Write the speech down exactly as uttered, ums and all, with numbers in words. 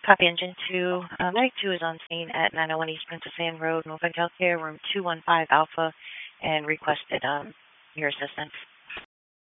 Copy Engine two. Uh, Medic two is on scene at nine oh one East Princess Anne Road, Norfolk Healthcare, room two one five Alpha, and requested um, your assistance.